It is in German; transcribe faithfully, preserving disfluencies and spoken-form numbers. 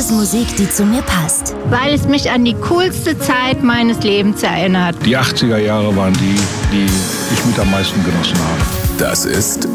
es Musik, die zu mir passt. Weil es mich an die coolste Zeit meines Lebens erinnert. Die achtziger Jahre waren die, die ich mit am meisten genossen habe. Das ist